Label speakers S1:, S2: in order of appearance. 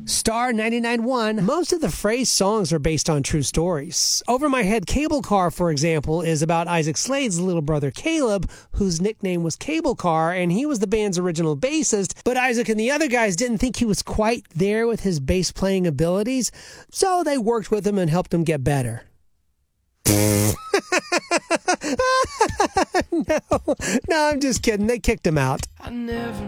S1: Star 99.1. Most of the Phrase songs are based on true stories. Over My Head Cable Car, for example, is about Isaac Slade's little brother Caleb, whose nickname was Cable Car, and he was the band's original bassist, but Isaac and the other guys didn't think he was quite there with his bass playing abilities, so they worked with him and helped him get better. No, I'm just kidding. They kicked him out.